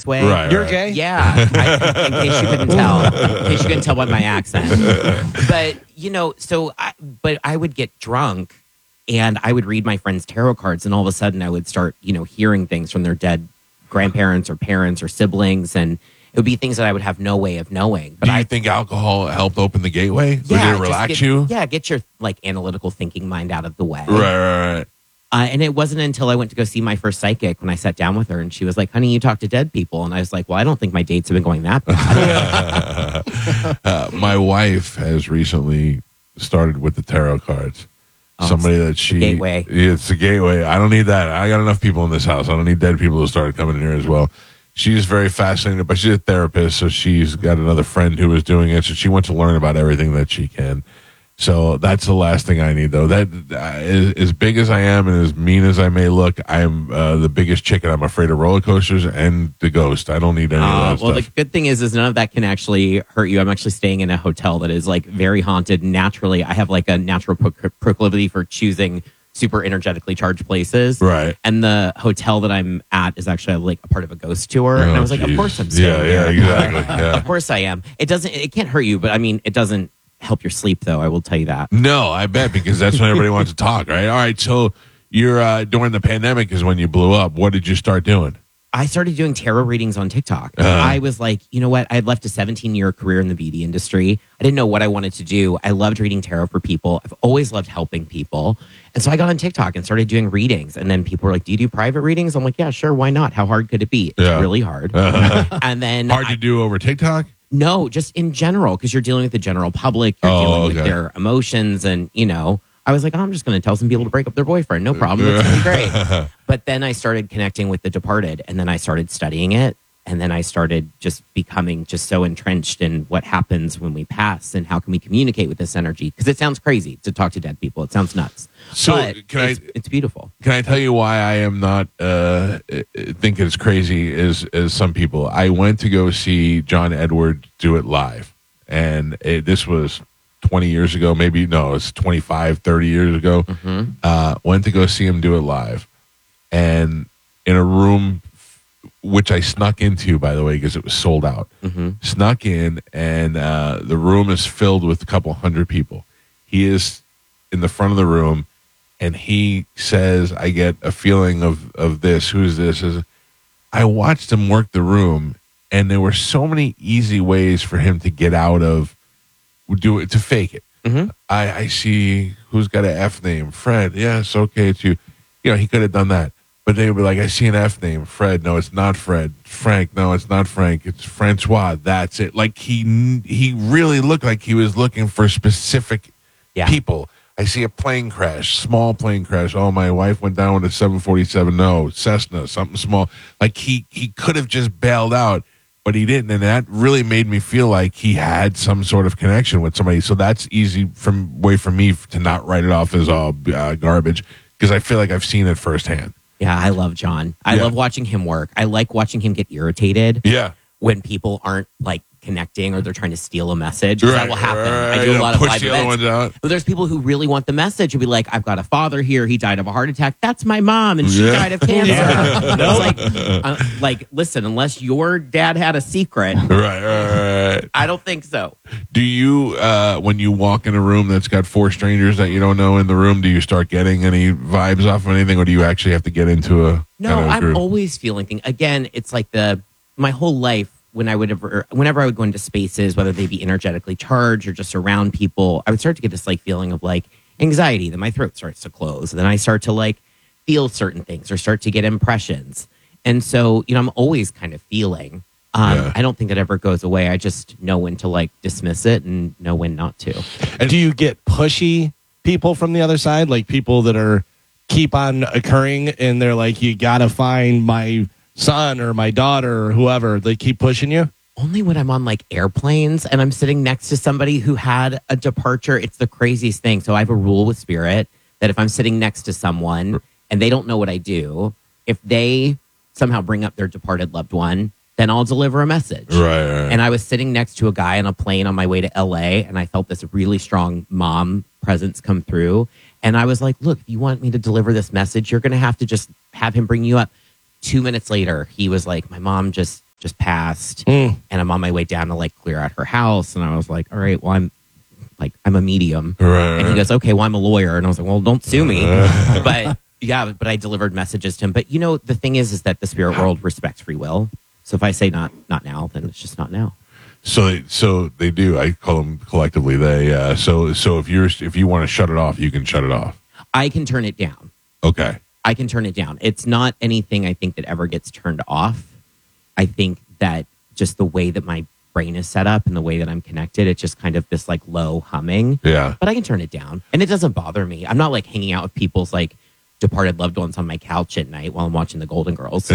this way. Right, You're gay? Yeah, in case you couldn't tell. In case you couldn't tell by my accent. But, but I would get drunk and I would read my friends' tarot cards, and all of a sudden I would start, hearing things from their dead grandparents or parents or siblings, and it would be things that I would have no way of knowing. But Do you think alcohol helped open the gateway? Or did it relax you? Yeah, get your analytical thinking mind out of the way. Right. And it wasn't until I went to go see my first psychic when I sat down with her, and she was like, "Honey, you talk to dead people." And I was like, "Well, I don't think my dates have been going that bad." My wife has recently started with the tarot cards. Somebody that she gateway. It's a gateway. I don't need that. I got enough people in this house. I don't need dead people who started coming in here as well. She's very fascinated, but she's a therapist, so she's got another friend who is doing it. So she wants to learn about everything that she can. So that's the last thing I need, though. That as big as I am and as mean as I may look, I am the biggest chicken. I'm afraid of roller coasters and the ghost. I don't need any of that well, stuff. the good thing is none of that can actually hurt you. I'm actually staying in a hotel that is very haunted. Naturally, I have a natural proclivity for choosing super energetically charged places. Right. And the hotel that I'm at is actually a part of a ghost tour. And I was like, of course I'm staying Yeah, here. exactly. Yeah. Of course I am. It can't hurt you, but it doesn't help your sleep, though. I will tell you that. No, I bet, because that's when everybody wants to talk, right? All right, so you're during the pandemic is when you blew up. What did you start doing? I started doing tarot readings on TikTok. I was like, you know what? I had left a 17-year career in the beauty industry. I didn't know what I wanted to do. I loved reading tarot for people. I've always loved helping people. And so I got on TikTok and started doing readings. And then people were like, do you do private readings? I'm like, yeah, sure. Why not? How hard could it be? It's really hard. And then Hard to do over TikTok? No, just in general, because you're dealing with the general public. You're dealing with their emotions. And, I was like, I'm just going to tell some people to break up their boyfriend. No problem. It's going to be great. But then I started connecting with the departed, and then I started studying it. And then I started just becoming just so entrenched in what happens when we pass and how can we communicate with this energy. Because it sounds crazy to talk to dead people. It sounds nuts. So but it's beautiful. Can I tell you why I am not think it's crazy as some people? I went to go see John Edward do it live. And this was 20 years ago, maybe. No, it's 25, 30 years ago. Went to go see him do it live. And in a room, which I snuck into, by the way, because it was sold out. Snuck in, and the room is filled with a couple hundred people. He is in the front of the room, and he says, I get a feeling of this. Who's this? I watched him work the room, and there were so many easy ways for him to get out of, do it, to fake it. I see who's got an F name. Fred. Yes, okay, it's you. He could have done that. But they would be like, I see an F name. Fred. No, it's not Fred. Frank. No, it's not Frank. It's Francois. That's it. Like he really looked like he was looking for specific people. I see a plane crash, small plane crash. Oh, my wife went down with a 747. No, Cessna, something small. Like he could have just bailed out, but he didn't. And that really made me feel like he had some sort of connection with somebody. So that's easy way for me to not write it off as all garbage, because I feel like I've seen it firsthand. Yeah, I love John. I love watching him work. I like watching him get irritated. Yeah. When people aren't connecting or they're trying to steal a message. That will happen. Right. I do a lot of live the other ones out. But there's people who really want the message and be like, I've got a father here. He died of a heart attack. That's my mom, and she died of cancer. It's like, listen, unless your dad had a secret, right. I don't think so. Do you, when you walk in a room that's got four strangers that you don't know in the room, do you start getting any vibes off of anything, or do you actually have to get into a No, kind of I'm group? always feeling things. Again, it's like my whole life, whenever I would go into spaces, whether they be energetically charged or just around people, I would start to get this feeling of anxiety. Then my throat starts to close. And then I start to feel certain things or start to get impressions. And so, I'm always kind of feeling. I don't think that ever goes away. I just know when to dismiss it and know when not to. And do you get pushy people from the other side, like people that keep on occurring and they're like, you got to find my son or my daughter or whoever? They keep pushing you? Only when I'm on airplanes and I'm sitting next to somebody who had a departure. It's the craziest thing. So I have a rule with Spirit that if I'm sitting next to someone and they don't know what I do, if they somehow bring up their departed loved one, then I'll deliver a message. Right. And I was sitting next to a guy on a plane on my way to LA, and I felt this really strong mom presence come through. And I was like, look, if you want me to deliver this message, you're going to have to just have him bring you up. 2 minutes later, he was like, my mom just just passed, and I'm on my way down to like clear out her house, and I was like, all right, well, I'm a medium, Right. and he goes, okay, well, I'm a lawyer, and I was like, well, don't sue me, but but I delivered messages to him. But the thing is that the spirit world respects free will. So if I say not now, then it's just not now. So they do. I call them collectively. They so if you want to shut it off, you can shut it off. I can turn it down. Okay. I can turn it down. It's not anything I think that ever gets turned off. I think that just the way that my brain is set up and the way that I'm connected, it's just kind of this like low humming. Yeah. But I can turn it down, and it doesn't bother me. I'm not like hanging out with people's like departed loved ones on my couch at night while I'm watching the Golden Girls.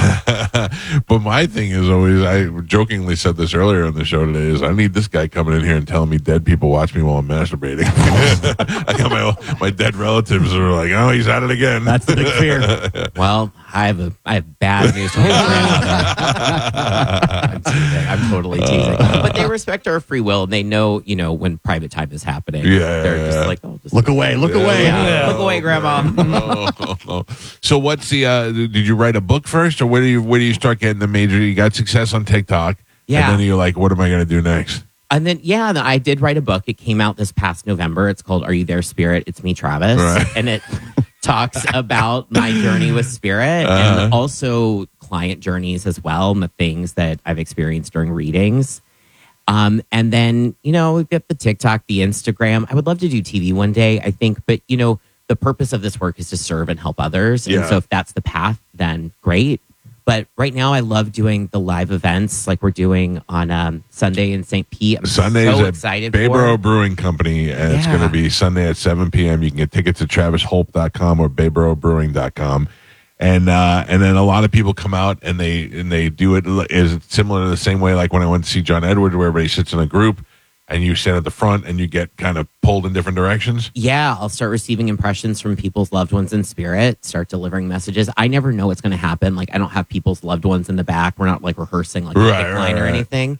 But my thing is always, I jokingly said this earlier on the show today, is I need this guy coming in here and telling me dead people watch me while I'm masturbating. I got my dead relatives are like, oh, he's at it again. That's the big fear. Well, I have bad news for my grandmother. I'm teasing. I'm totally teasing. But they respect our free will, and they know, when private time is happening. Yeah, They're just like, oh, just Look away. Look away. Yeah. Look away, Grandma. So what's the? Did you write a book first, or where do you start getting the major? You got success on TikTok, Yeah. and then you're like, what am I going to do next? And then, I did write a book. It came out this past November. It's called Are You There, Spirit? It's Me, Travis. Right. And it talks about my journey with spirit and also client journeys as well, and the things that I've experienced during readings. And then, we've got the TikTok, the Instagram. I would love to do TV one day, I think. But, the purpose of this work is to serve and help others. And so if that's the path, then great. But right now, I love doing the live events like we're doing on Sunday in St. Pete. I'm Sundays so at excited Bayboro for. Brewing Company, and it's Yeah. going to be Sunday at 7 p.m. You can get tickets at TravisHolp.com or BayboroBrewing.com. And then a lot of people come out and they do it is similar to the same way like when I went to see John Edward, where everybody sits in a group and you stand at the front and you get kind of pulled in different directions. Yeah, I'll start receiving impressions from people's loved ones in spirit, start delivering messages. I never know what's going to happen. Like, I don't have people's loved ones in the back. We're not like rehearsing like a pick line or anything.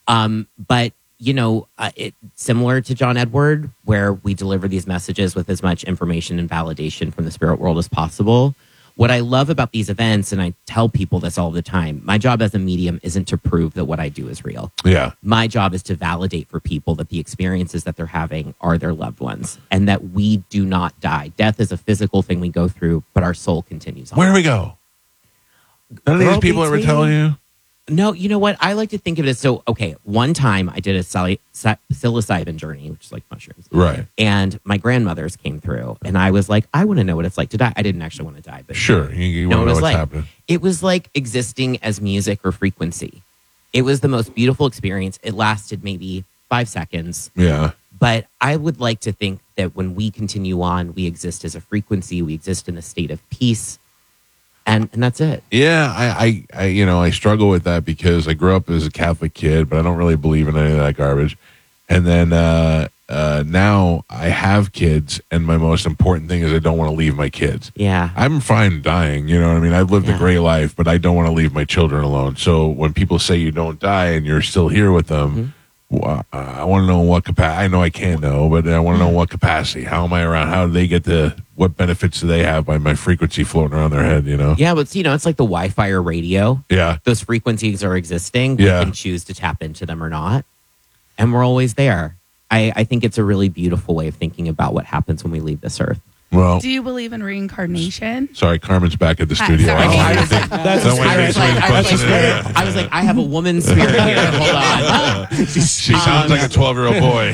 But, it's similar to John Edward, where we deliver these messages with as much information and validation from the spirit world as possible. What I love about these events, and I tell people this all the time, my job as a medium isn't to prove that what I do is real. Yeah. My job is to validate for people that the experiences that they're having are their loved ones and that we do not die. Death is a physical thing we go through, but our soul continues on. Where do we go? None of these people ever telling you? No, you know what? I like to think of it as one time I did a psilocybin journey, which is like mushrooms. Right. And my grandmothers came through, and I was like, I want to know what it's like to die. I didn't actually want to die, but Sure. You No, want to know it was what's like- happening. it was like existing as music or frequency. It was the most beautiful experience. It lasted maybe 5 seconds. Yeah. But I would like to think that when we continue on, we exist as a frequency, we exist in a state of peace, and that's it. Yeah, I struggle with that because I grew up as a Catholic kid, but I don't really believe in any of that garbage. And then now I have kids, and my most important thing is I don't want to leave my kids. Yeah. I'm fine dying, you know what I mean? I've lived a Yeah. great life, but I don't want to leave my children alone. So when people say you don't die and you're still here with them, I want to know what capacity. I know I can't know, but I want to know what capacity. How am I around? How do they get what benefits do they have by my frequency floating around their head, Yeah, but it's like the Wi-Fi or radio. Yeah. Those frequencies are existing. We Yeah. can choose to tap into them or not. And we're always there. I think it's a really beautiful way of thinking about what happens when we leave this earth. Well, Do you believe in reincarnation? sorry, Carmen's back at the Hi, studio. sorry. I don't I know was anything. That's That a way spirit. makes me busting in there. I was like, I have a woman's spirit here. Hold on. She sounds like a 12-year-old boy.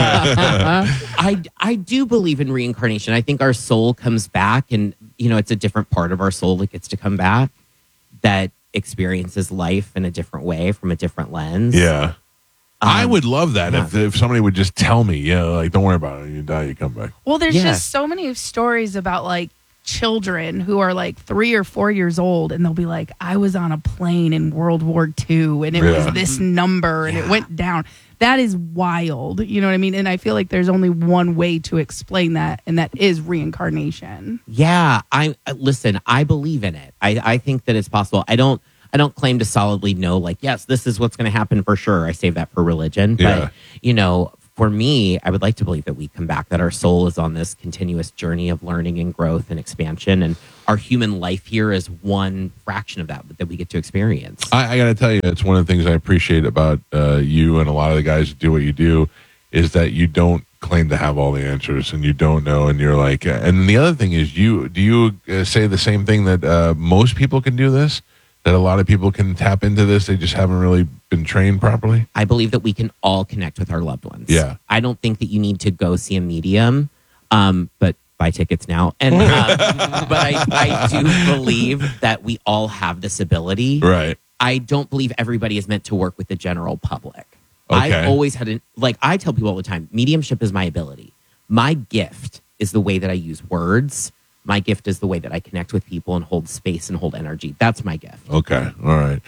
I do believe in reincarnation. I think our soul comes back, and it's a different part of our soul that gets to come back that experiences life in a different way from a different lens. Yeah. I would love that yeah. if somebody would just tell me, like, don't worry about it. You die, you come back. Well, there's Yeah. just so many stories about like children who are like 3 or 4 years old, and they'll be like, I was on a plane in World War II and it Yeah. was this number and it went down. That is wild. You know what I mean? And I feel like there's only one way to explain that, and that is reincarnation. Yeah, listen, I believe in it. I think that it's possible. I don't claim to solidly know, like, yes, this is what's going to happen for sure. I save that for religion. Yeah. But, for me, I would like to believe that we come back, that our soul is on this continuous journey of learning and growth and expansion. And our human life here is one fraction of that we get to experience. I got to tell you, it's one of the things I appreciate about you and a lot of the guys that do what you do is that you don't claim to have all the answers and you don't know. And you're like, and the other thing is do you say the same thing that most people can do this, that a lot of people can tap into this? They just haven't really been trained properly. I believe that we can all connect with our loved ones. Yeah. I don't think that you need to go see a medium, but buy tickets now. And but I do believe that we all have this ability. Right. I don't believe everybody is meant to work with the general public. Okay. I've always had I tell people all the time, mediumship is my ability. My gift is the way that I use words. My gift is the way that I connect with people and hold space and hold energy. That's my gift. Okay. All right.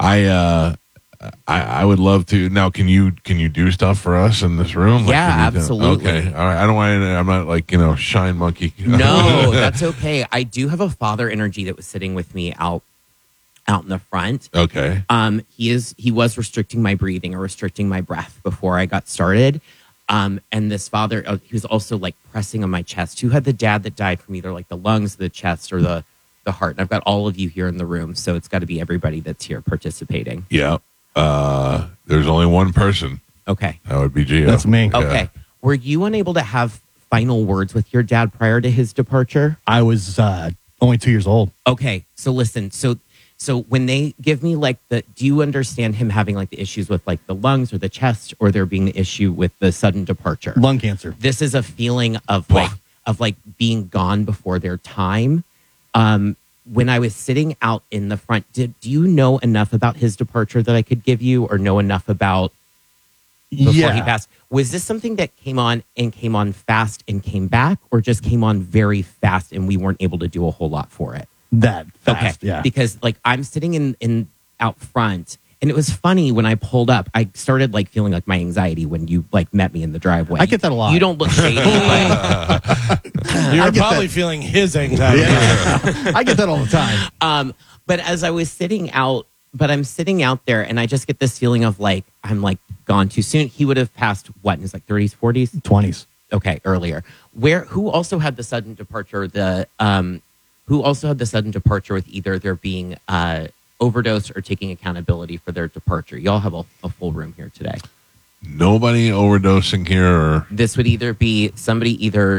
I would love to. Now, can you do stuff for us in this room? Yeah, can you do- absolutely. Okay. All right. I don't want to, I'm not like, shine monkey. No, that's okay. I do have a father energy that was sitting with me out in the front. Okay. He was restricting my breathing or restricting my breath before I got started. And this father, he was also like pressing on my chest. Who had the dad that died from either like the lungs, the chest, or the heart? And I've got all of you here in the room, so it's got to be everybody that's here participating. Yeah. There's only one person. Okay. That would be Gio. That's me. Yeah. Okay. Were you unable to have final words with your dad prior to his departure? I was only 2 years old. Okay. So listen. So when they give me like do you understand him having like the issues with like the lungs or the chest, or there being the issue with the sudden departure? Lung cancer. This is a feeling of like being gone before their time. When I was sitting out in the front, do you know enough about his departure that I could give you, or know enough about before he passed? Was this something that came on fast and came back, or just came on very fast and we weren't able to do a whole lot for it? That fast, Okay. yeah. Because like I'm sitting in out front, and it was funny when I pulled up, I started like feeling like my anxiety when you like met me in the driveway. I get that a lot. You don't look shady, but You're get probably feeling his anxiety. I get that all the time. but as I was sitting out, I'm sitting out there, and I just get this feeling of like I'm like gone too soon. He would have passed what in his like 30s, 40s, 20s. Okay, earlier. Who also had the sudden departure? Who also had the sudden departure with either there being overdose or taking accountability for their departure? Y'all have a full room here today. Nobody overdosing here, or This would either be somebody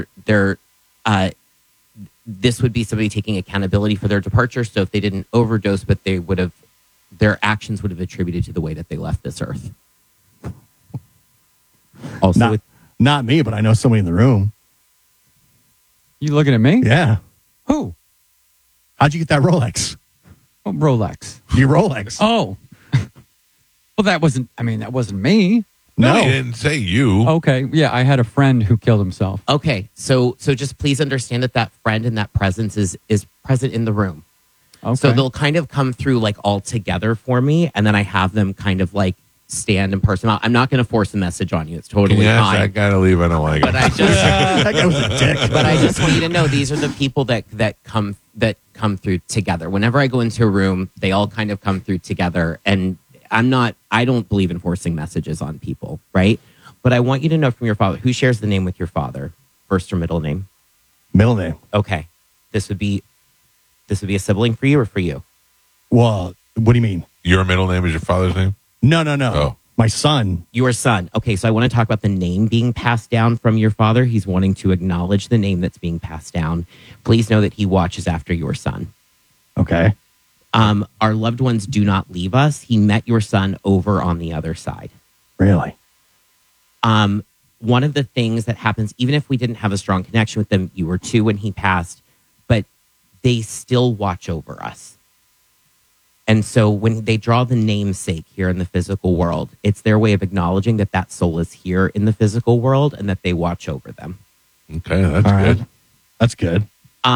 this would be somebody taking accountability for their departure. So if they didn't overdose, but they would have, their actions would have attributed to the way that they left this earth. Also, Not me, but I know somebody in the room. You looking at me? Yeah. Who? How'd you get that Rolex? Oh, Rolex. Your Rolex. Oh. Well, that wasn't me. no, he didn't say you. Okay. Yeah, I had a friend who killed himself. okay, so just please understand that friend and that presence is present in the room. Okay. So they'll kind of come through like all together for me, and then I have them kind of like stand and parse them out. I'm not going to force a message on you. It's totally Yes, fine. I gotta leave. I don't like But it. I just, That guy was a dick. but I just want you to know these are the people that come through together. Whenever I go into a room, they all kind of come through together. And I don't believe in forcing messages on people, right? But I want you to know from your father, who shares the name with your father, first or middle name? Middle name. Okay, this would be a sibling for you or for you? Well, what do you mean? Your middle name is your father's name? No. Oh. My son. Your son. Okay, so I want to talk about the name being passed down from your father. He's wanting to acknowledge the name that's being passed down. Please know that he watches after your son. Okay. Our loved ones do not leave us. He met your son over on the other side. Really? One of the things that happens, even if we didn't have a strong connection with them, you were 2 when he passed, but they still watch over us. And so when they draw the namesake here in the physical world, it's their way of acknowledging that soul is here in the physical world and that they watch over them. Okay, that's All right. good. That's good.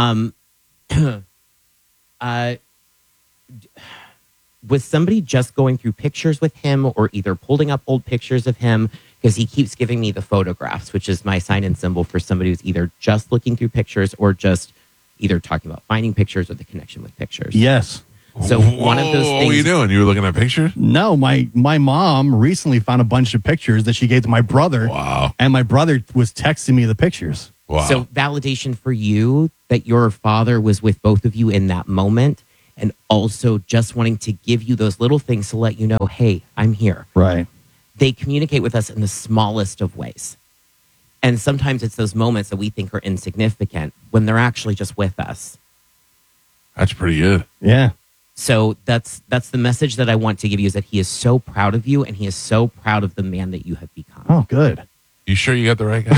Was somebody just going through pictures with him, or either pulling up old pictures of him? Because he keeps giving me the photographs, which is my sign and symbol for somebody who's either just looking through pictures or just either talking about finding pictures or the connection with pictures. Yes. So one of those What were things. you doing? You were looking at pictures? No, my mom recently found a bunch of pictures that she gave to my brother. Wow. And my brother was texting me the pictures. Wow. So validation for you that your father was with both of you in that moment, and also just wanting to give you those little things to let you know, hey, I'm here. Right. They communicate with us in the smallest of ways. And sometimes it's those moments that we think are insignificant when they're actually just with us. That's pretty good. Yeah. So that's the message that I want to give you, is that he is so proud of you, and he is so proud of the man that you have become. Oh, good. You sure you got the right guy?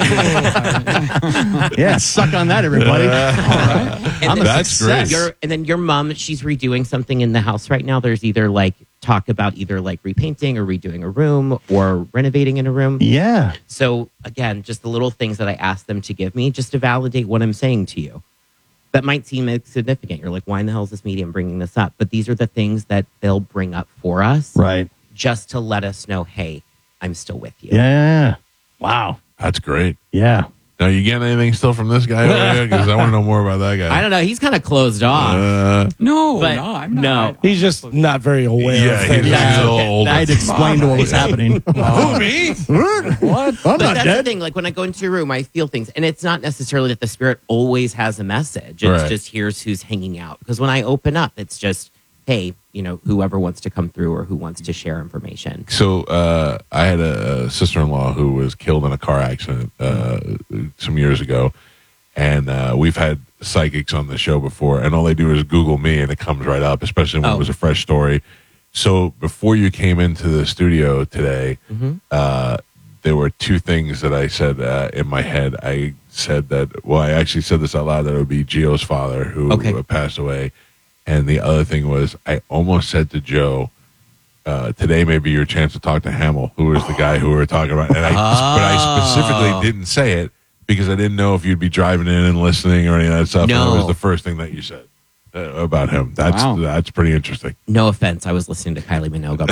Yeah. Suck on that, everybody. And then That's great. And then your mom, she's redoing something in the house right now. There's either like talk about either like repainting or redoing a room or renovating in a room. Yeah. So again, just the little things that I ask them to give me just to validate what I'm saying to you. That might seem insignificant. You're like, why in the hell is this medium bringing this up? But these are the things that they'll bring up for us. Right. Just to let us know, hey, I'm still with you. Yeah. Wow. That's great. Yeah. Now, you getting anything still from this guy over here? Because I want to know more about that guy. I don't know. He's kind of closed off. No, But no, I'm not. no. He's just not very aware Yeah, of things. he's a little older. I had to explain to what was happening. Who, me? What? I'm But not that's the dead. thing. Like when I go into your room, I feel things. And it's not necessarily that the spirit always has a message. It's Right. just here's who's hanging out. Because when I open up, it's just, hey, you know, whoever wants to come through or who wants to share information. So I had a sister-in-law who was killed in a car accident some years ago, and we've had psychics on the show before, and all they do is Google me, and it comes right up, especially when it was a fresh story. So before you came into the studio today, there were two things that I said in my head. I said that, well, I actually said this out loud, that it would be Gio's father who passed away. And the other thing was, I almost said to Joe, today may be your chance to talk to Hamill, who was the guy who we were talking about. And but I specifically didn't say it because I didn't know if you'd be driving in and listening or any of that stuff. No. And it was the first thing that you said about him. That's pretty interesting. No offense. I was listening to Kylie Minogue.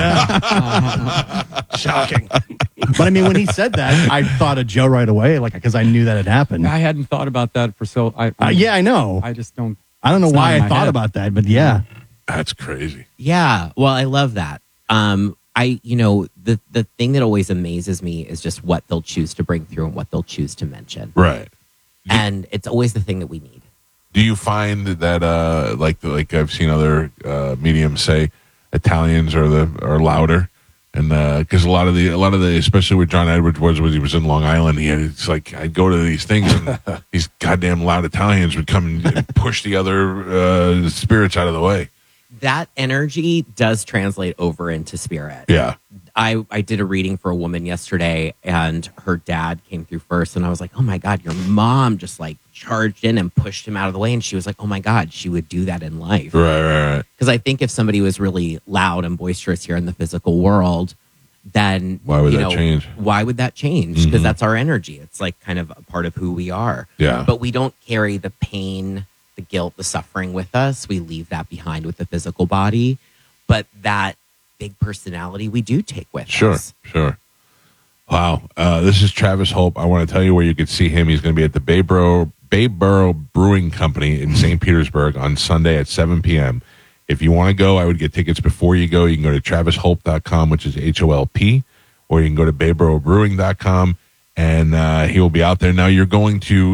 Shocking. But I mean, when he said that, I thought of Joe right away, like, because I knew that had happened. I hadn't thought about that for so. Yeah, I know. I just don't. I don't know it's not why in I my thought head. about that, but yeah. That's crazy. Yeah. Well, I love that. The thing that always amazes me is just what they'll choose to bring through and what they'll choose to mention. Right. And it's always the thing that we need. Do you find that like I've seen other mediums say Italians are louder, and because a lot of the especially with John Edwards was when he was in Long Island, it's like I'd go to these things and these goddamn loud Italians would come and push the other spirits out of the way. That energy does translate over into spirit. Yeah. I did a reading for a woman yesterday, and her dad came through first, and I was like, oh my God, your mom just like charged in and pushed him out of the way. And she was like, oh my God, she would do that in life. Right. Because I think if somebody was really loud and boisterous here in the physical world, then Why would that change? Why would that change? Because that's our energy. It's like kind of a part of who we are. Yeah. But we don't carry the pain, the guilt, the suffering with us. We leave that behind with the physical body. But that big personality we do take with us. Sure. Wow. This is Travis Hope. I want to tell you where you can see him. He's going to be at the Bayborough Brewing Company in St. Petersburg on Sunday at 7 p.m. If you want to go, I would get tickets before you go. You can go to travishope.com, which is HOLP, or you can go to bayboroughbrewing.com, and he will be out there. Now you're going to,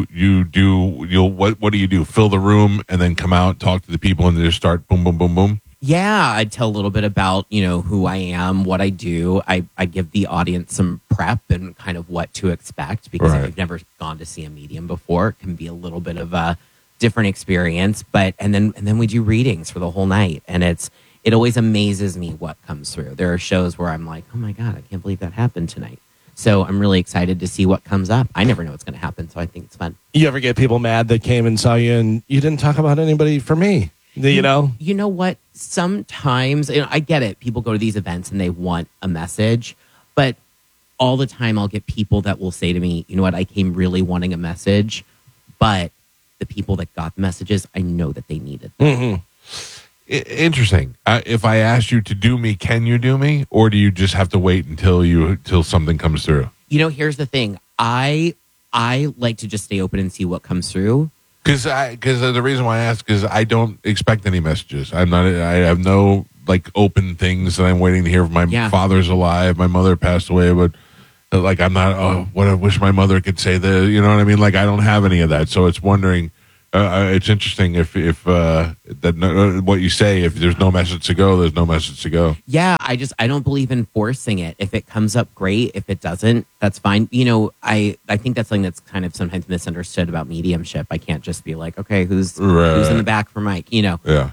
what do you do? Fill the room and then come out, talk to the people, and just start boom, boom, boom, boom? Yeah, I'd tell a little bit about, who I am, what I do. I give the audience some prep and kind of what to expect, because Right. if you've never gone to see a medium before, it can be a little bit of a different experience. But and then we do readings for the whole night, and it always amazes me what comes through. There are shows where I'm like, oh my God, I can't believe that happened tonight. So I'm really excited to see what comes up. I never know what's going to happen, so I think it's fun. You ever get people mad that came and saw you and you didn't talk about anybody for me? You know? You know what? Sometimes, I get it. People go to these events and they want a message, but all the time I'll get people that will say to me, you know what? I came really wanting a message, but the people that got the messages, I know that they needed them. Interesting. If I asked you to do me, can you do me, or do you just have to wait until something comes through? Here's the thing. I like to just stay open and see what comes through. Because the reason why I ask is I don't expect any messages. I have no like open things that I'm waiting to hear. My Yeah. father's alive. My mother passed away, but Like I'm not. Oh, what I wish my mother could say this. You know what I mean? Like I don't have any of that. So it's wondering. It's interesting if what you say. If there's no message to go, there's no message to go. Yeah, I don't believe in forcing it. If it comes up, great. If it doesn't, that's fine. You know, I think that's something that's kind of sometimes misunderstood about mediumship. I can't just be like, okay, who's in the back for Mike? You know. Yeah.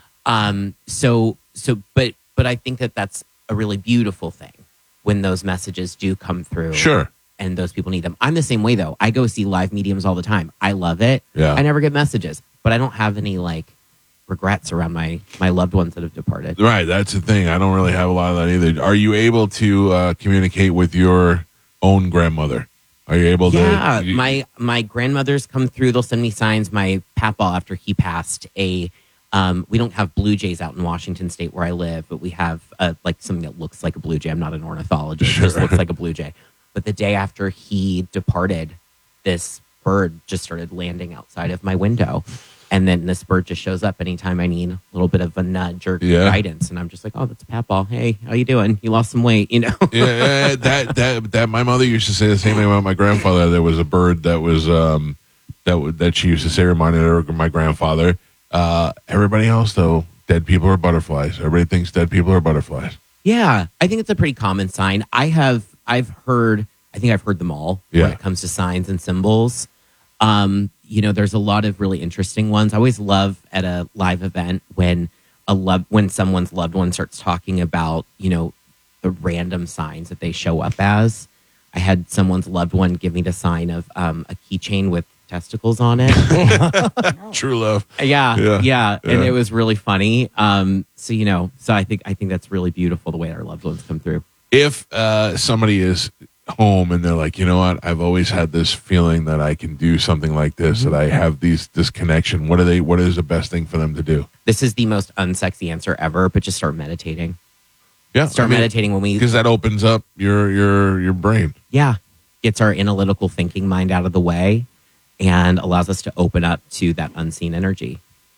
But I think that's a really beautiful thing when those messages do come through. Sure. And those people need them. I'm the same way though. I go see live mediums all the time. I love it. Yeah. I never get messages, but I don't have any like regrets around my loved ones that have departed. Right. That's the thing. I don't really have a lot of that either. Are you able to communicate with your own grandmother? Are you able to? Yeah. My grandmothers come through. They'll send me signs. My papa, after he passed, we don't have blue jays out in Washington State where I live, but we have like something that looks like a blue jay. I'm not an ornithologist. Sure. It just looks like a blue jay. But the day after he departed, this bird just started landing outside of my window. And then this bird just shows up anytime I need a little bit of a nudge or guidance. And I'm just like, oh, that's Papaw. Hey, how you doing? You lost some weight, you know? Yeah, that my mother used to say the same thing about my grandfather. There was a bird that was that she used to say reminded her of my grandfather. Everybody else, though, dead people are butterflies. Everybody thinks dead people are butterflies. Yeah, I think it's a pretty common sign. I've heard them all when it comes to signs and symbols. You know, there's a lot of really interesting ones. I always love at a live event when someone's loved one starts talking about, you know, the random signs that they show up as. I had someone's loved one give me the sign of a keychain with testicles on it. True love. Yeah. And it was really funny. So I think that's really beautiful the way our loved ones come through. If somebody is home and they're like, you know what, I've always had this feeling that I can do something like this, that I have this connection. What is the best thing for them to do? This is the most unsexy answer ever, but just start meditating. Yeah. Start meditating because that opens up your brain. Yeah. Gets our analytical thinking mind out of the way and allows us to open up to that unseen energy.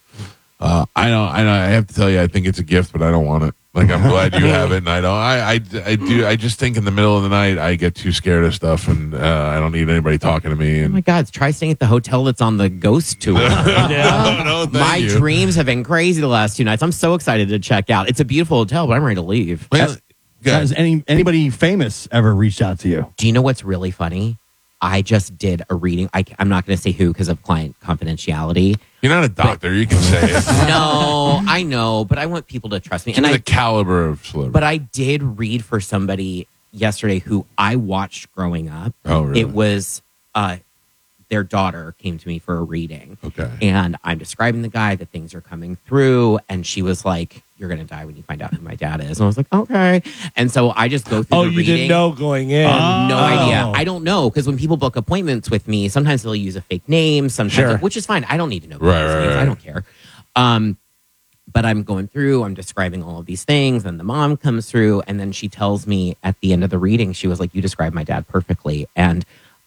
I know. I have to tell you, I think it's a gift, but I don't want it. Like, I'm glad you have it, and I don't. I do. I just think in the middle of the night, I get too scared of stuff, and I don't need anybody talking to me. And oh my God! Try staying at the hotel that's on the ghost tour. My dreams have been crazy the last 2 nights. I'm so excited to check out. It's a beautiful hotel, but I'm ready to leave. Has anybody famous ever reached out to you? Do you know what's really funny? I just did a reading. I'm not going to say who because of client confidentiality. You're not a doctor. You can say it. No, I know, but I want people to trust me. And the caliber of celebrity. But I did read for somebody yesterday who I watched growing up. Oh, really? It was their daughter came to me for a reading. Okay. And I'm describing the guy, that things are coming through. And she was like, you're going to die when you find out who my dad is. And I was like, okay. And so I just go through the reading. Didn't know going in. No idea. I don't know. Because when people book appointments with me, sometimes they'll use a fake name, sometimes, which is fine. I don't need to know people's names. I don't care. But I'm going through, I'm describing all of these things. And the mom comes through. And then she tells me at the end of the reading, she was like, you described my dad perfectly. And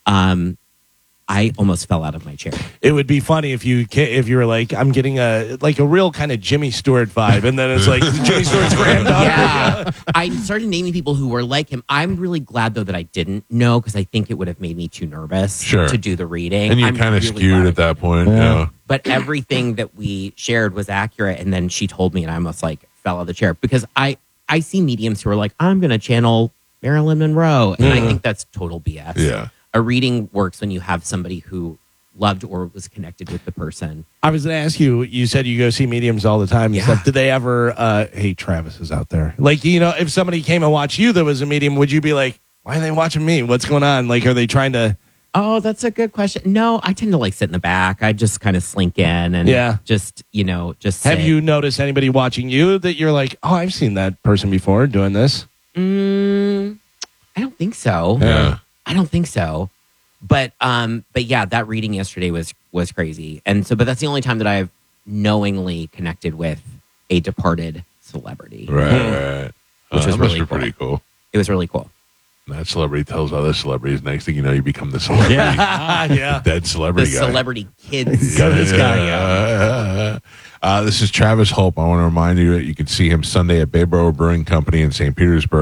I almost fell out of my chair. It would be funny if you were like, I'm getting a real kind of Jimmy Stewart vibe, and then it's like Jimmy Stewart's granddaughter. Yeah. I started naming people who were like him. I'm really glad though that I didn't know because I think it would have made me too nervous to do the reading. And you're kind of skewed at that point. Yeah. But everything that we shared was accurate, and then she told me, and I almost like fell out of the chair because I see mediums who are like, I'm going to channel Marilyn Monroe, and I think that's total BS. Yeah. A reading works when you have somebody who loved or was connected with the person. I was going to ask you, you said you go see mediums all the time. And stuff. Did they ever, hey, Travis is out there. Like, you know, if somebody came and watched you that was a medium, would you be like, why are they watching me? What's going on? Like, are they trying to... Oh, that's a good question. No, I tend to like sit in the back. I just kind of slink in and just sit. Have you noticed anybody watching you that you're like, oh, I've seen that person before doing this? I don't think so. Yeah. I don't think so. But yeah, that reading yesterday was crazy. And so, but that's the only time that I've knowingly connected with a departed celebrity. Right. Which was really cool. Pretty cool. It was really cool. That celebrity tells other celebrities. Next thing you know, you become the celebrity. Yeah. Dead celebrity the guy. celebrity kids. This guy, This is Travis Hope. I want to remind you that you can see him Sunday at Bayboro Brewing Company in St. Petersburg.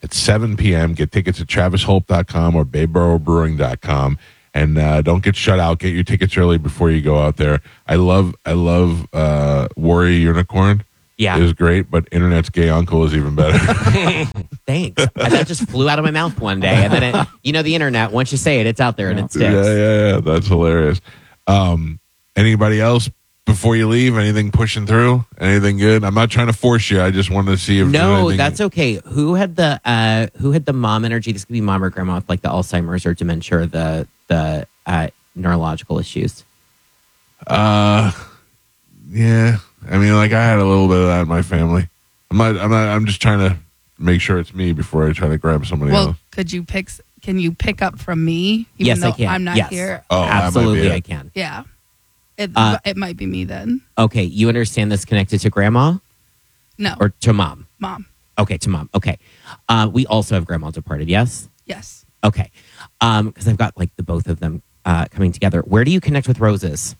at 7 p.m. Get tickets at travishope.com or bayboroughbrewing.com. And don't get shut out. Get your tickets early before you go out there. I love Warrior Unicorn. Yeah. It was great, but Internet's Gay Uncle is even better. Thanks. That just flew out of my mouth one day. And then, the internet, once you say it, it's out there and it sticks. Yeah. That's hilarious. Anybody else before you leave? Anything pushing through? Anything good? I'm not trying to force you. I just wanted to see if there's anything. That's okay. Who had the mom energy? This could be mom or grandma with like the Alzheimer's or dementia or the neurological issues. Yeah. I mean, like I had a little bit of that in my family. I'm just trying to make sure it's me before I try to grab somebody else. Can you pick up from me? Even Yes, though I can. I'm not Yes. here. Oh, Absolutely, that might I be it. can. Yeah. It might be me then. Okay, you understand this connected to grandma No. or to mom? Mom. Okay, to mom. Okay. We also have grandma departed, yes? Yes. Okay. Because I've got like the both of them coming together. Where do you connect with roses?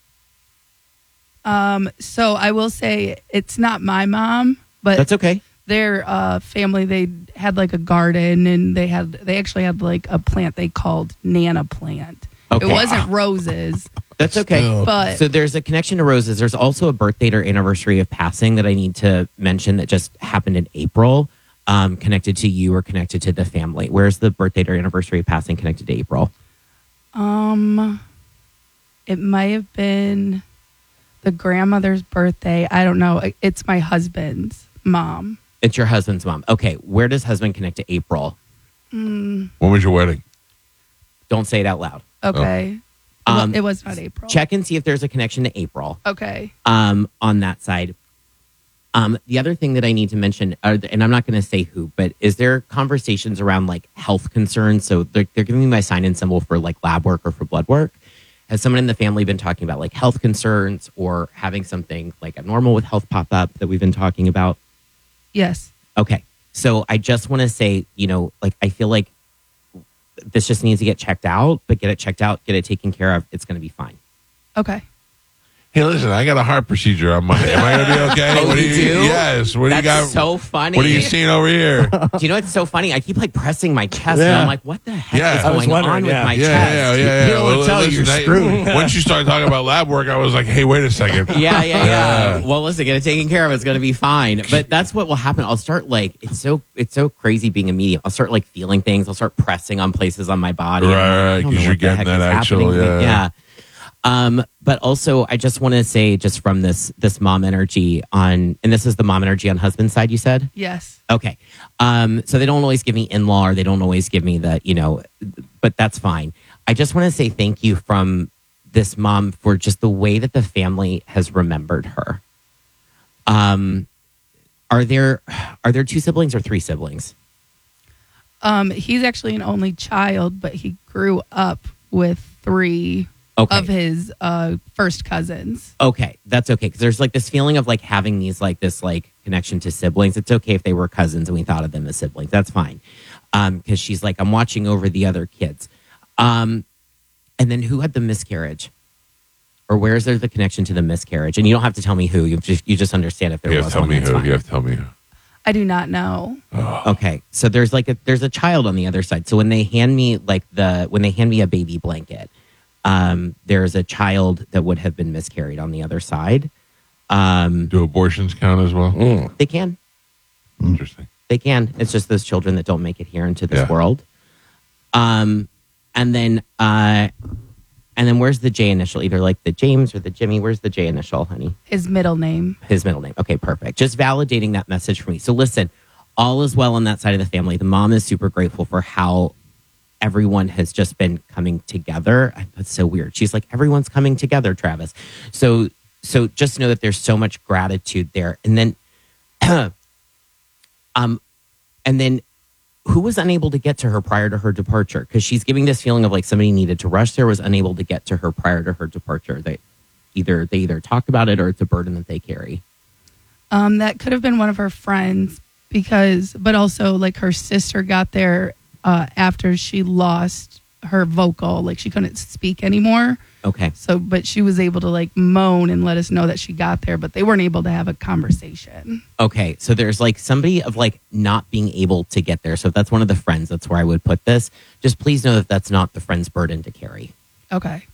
So I will say it's not my mom, but That's okay. their family, they had like a garden and they actually had like a plant they called Nana plant. Okay. It wasn't roses, That's okay. Still. but So there's a connection to roses. There's also a birth date or anniversary of passing that I need to mention that just happened in April, connected to you or connected to the family. Where's the birth date or anniversary of passing connected to April? it might have been the grandmother's birthday. I don't know. It's my husband's mom. It's your husband's mom. Okay, where does husband connect to April? When was your wedding? Don't say it out loud. Okay. Um, It was not April. Check and see if there's a connection to April. Okay. On that side. The other thing that I need to mention, and I'm not going to say who, but is there conversations around like health concerns? So they're giving me my sign and symbol for like lab work or for blood work. Has someone in the family been talking about like health concerns or having something like abnormal with health pop up that we've been talking about? Yes. Okay. So I just want to say, like I feel like this just needs to get checked out, but get it checked out, get it taken care of. It's going to be fine. Okay. Hey, listen, I got a heart procedure on Monday. Am I going to be okay? Oh, you do? Yes. What do you That's got? so funny. What are you seeing over here? Do you know what's so funny? I keep like pressing my chest, and Yeah. I'm like, "What the heck Yeah. is I was going wondering, on with yeah. my Yeah. chest?" You don't tell you're screwed. Once you started talking about lab work, I was like, hey, wait a second. Yeah. Well, listen, get it taken care of. It's going to be fine. But that's what will happen. I'll start like it's so crazy being a medium. I'll start like feeling things. I'll start pressing on places on my body. Right, and I'm like, I don't 'cause know you're what the getting heck that is actual, happening to me. yeah. But also, I just want to say, just from this mom energy on, and this is the mom energy on husband's side. You said. Yes. Okay. So they don't always give me in-law or they don't always give me the, but that's fine. I just want to say thank you from this mom for just the way that the family has remembered her. Are there 2 siblings or 3 siblings? He's actually an only child, but he grew up with 3 Okay. of his first cousins. Okay, that's okay. Because there's like this feeling of like having this connection to siblings. It's okay if they were cousins and we thought of them as siblings. That's fine. Because she's like, I'm watching over the other kids. And then who had the miscarriage? Or where is there the connection to the miscarriage? And you don't have to tell me who. You just understand if there You have was to tell one. me That's who. fine. You have to tell me who. I do not know. Okay, so there's a child on the other side. So when they hand me a baby blanket, there's a child that would have been miscarried on the other side. Do abortions count as well? They can. Interesting. They can. It's just those children that don't make it here into this Yeah. world. And then where's the J initial? Either like the James or the Jimmy. Where's the J initial, honey? His middle name. His middle name. Okay, perfect. Just validating that message for me. So listen, all is well on that side of the family. The mom is super grateful for how everyone has just been coming together. That's so weird. She's like, everyone's coming together, Travis. So just know that there's so much gratitude there. And then, and then who was unable to get to her prior to her departure? Because she's giving this feeling of like somebody needed to rush there, was unable to get to her prior to her departure. They either talk about it or it's a burden that they carry. That could have been one of her friends but also like her sister got there after she lost her vocal, like she couldn't speak anymore. Okay. So, but she was able to like moan and let us know that she got there, but they weren't able to have a conversation. Okay. So there's like somebody of like not being able to get there. So if that's one of the friends, that's where I would put this. Just please know that that's not the friend's burden to carry. Okay.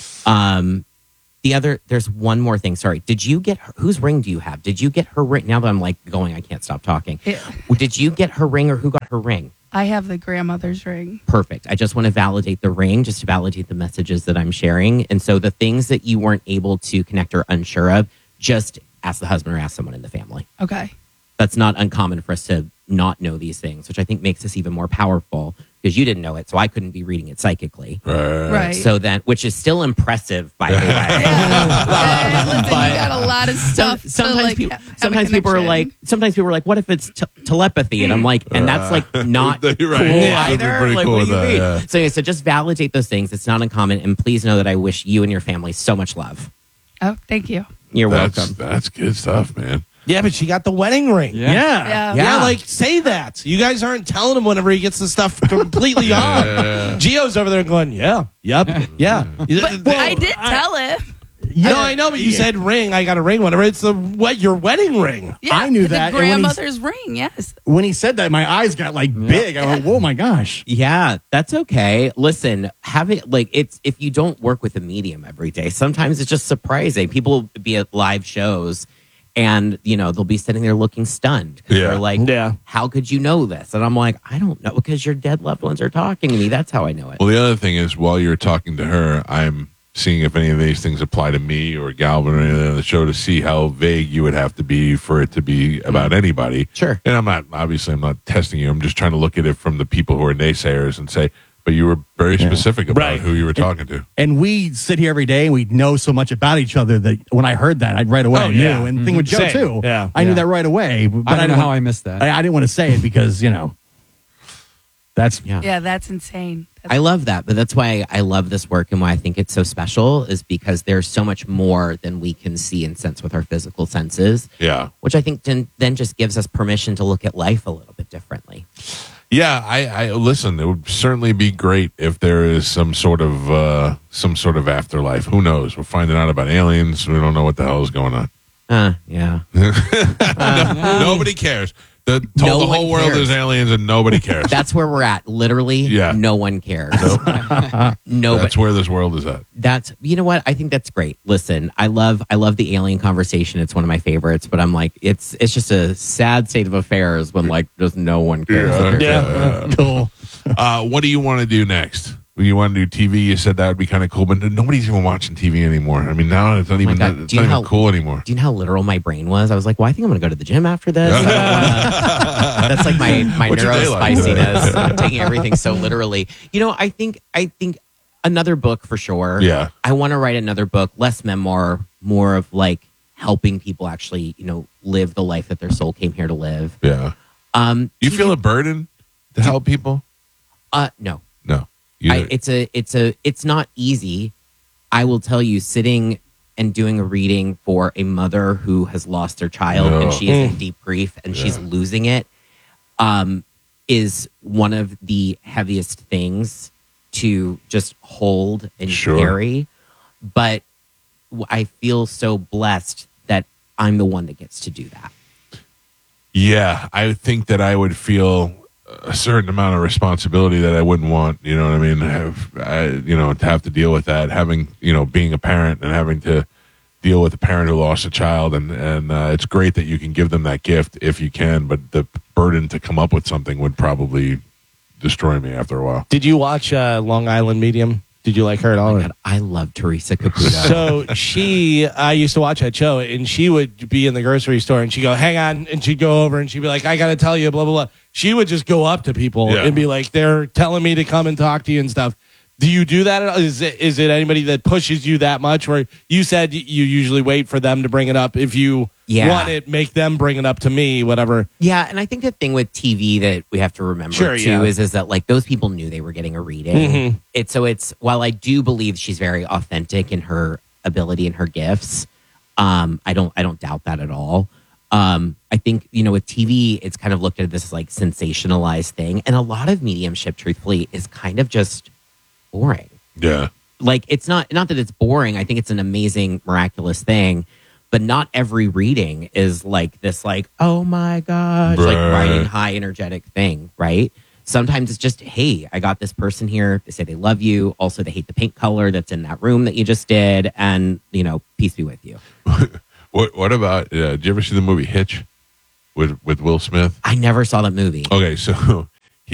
There's one more thing. Sorry. Did you get whose ring do you have? Did you get her ring? Now that I'm like going, I can't stop talking. Did you get her ring or who got her ring? I have the grandmother's ring. Perfect. I just want to validate the ring, just to validate the messages that I'm sharing. And so the things that you weren't able to connect or unsure of, just ask the husband or ask someone in the family. Okay. That's not uncommon for us to not know these things, which I think makes us even more powerful because you didn't know it, so I couldn't be reading it psychically. Right. So then, which is still impressive, by the way. Listen, you got a lot of stuff. Sometimes people are connection. like, what if it's telepathy? And I'm like, and that's like not You're cool right. Yeah, I'd be either. pretty Like, cool what do with you mean? that, yeah. So just validate those things. It's not uncommon. And please know that I wish you and your family so much love. Oh, thank you. You're welcome. That's good stuff, man. Yeah, but she got the wedding ring. Yeah. Yeah. Yeah, like say that. You guys aren't telling him whenever he gets the stuff completely on. Gio's over there going, yeah, yep, yeah. But I did tell him. No, I know, but you said ring. I got a ring. Whatever. It's your wedding ring. Yeah, I knew the that, and when he's- grandmother's ring. Yes. When he said that, my eyes got like big. I went, "Whoa, my gosh!" Yeah, that's okay. Listen, having like it's if you don't work with a medium every day, sometimes it's just surprising. People will be at live shows and they'll be sitting there looking stunned. Yeah. They're like, Yeah. how could you know this? And I'm like, I don't know, because your dead loved ones are talking to me. That's how I know it. Well, the other thing is, while you're talking to her, I'm seeing if any of these things apply to me or Galvin or anything on the show to see how vague you would have to be for it to be about anybody. Sure. And I'm not testing you. I'm just trying to look at it from the people who are naysayers and say, but you were very specific about Right. who you were talking to. And we sit here every day and we know so much about each other that when I heard that, right away I knew. yeah. And the thing with Joe Same. too. Yeah. I knew Yeah. that right away. But I don't know didn't how want- I missed that. I didn't want to say it because that's Yeah. Yeah, that's insane. I love that, but that's why I love this work and why I think it's so special is because there's so much more than we can see and sense with our physical senses, Yeah. which I think then just gives us permission to look at life a little bit differently. Yeah, I listen. It would certainly be great if there is some sort of afterlife. Who knows? We're finding out about aliens. We don't know what the hell is going on. Yeah. Nobody cares. No The one whole world cares. is aliens, and nobody cares. That's where we're at. Literally, Yeah. no one cares. Nobody. That's where this world is at. That's you know what I think that's great. Listen, I love the alien conversation. It's one of my favorites. But I'm like, it's just a sad state of affairs when like just no one cares. cool. What do you want to do next? You want to do TV? You said that would be kind of cool, but nobody's even watching TV anymore. I mean, now it's not even God. it's Do you not know even how- cool anymore. Do you know how literal my brain was? I was like, well, I think I'm going to go to the gym after this. I don't wanna- that's like my What's your day like? neurospiciness. I'm taking everything so literally. I think another book for sure. Yeah. I want to write another book, less memoir, more of like helping people actually, live the life that their soul came here to live. Yeah. You feel a burden to help people? No. No. You- It's not easy. I will tell you, sitting and doing a reading for a mother who has lost their child No. and she is in deep grief and she's losing it, is one of the heaviest things to just hold and Sure. carry. But I feel so blessed that I'm the one that gets to do that. Yeah, I think that I would feel a certain amount of responsibility that I wouldn't want. You know what I mean? To have to deal with that, having being a parent and having to deal with a parent who lost a child, and it's great that you can give them that gift if you can, but the burden to come up with something would probably destroy me after a while. Did you watch Long Island Medium? Did you like her at all? God, I love Teresa Caputo. So I used to watch that show, and she would be in the grocery store, and she'd go, hang on, and she'd go over, and she'd be like, I got to tell you, blah, blah, blah. She would just go up to people Yeah. and be like, they're telling me to come and talk to you and stuff. Do you do that? Is it anybody that pushes you that much? Where you said you usually wait for them to bring it up. If you want it, make them bring it up to me, whatever. Yeah, and I think the thing with TV that we have to remember Sure, too yeah. is that like those people knew they were getting a reading. It's while I do believe she's very authentic in her ability and her gifts, I don't doubt that at all. I think with TV, it's kind of looked at this as like sensationalized thing, and a lot of mediumship, truthfully, is kind of just boring. Yeah. like it's not that it's boring. I think it's an amazing, miraculous thing, but not every reading is like this, like, oh my gosh, like riding high energetic thing, right? Sometimes it's just, hey, I got this person here. They say they love you. Also, they hate the paint color that's in that room that you just did, and peace be with you. What about? Did you ever see the movie Hitch with Will Smith? I never saw that movie. Okay, so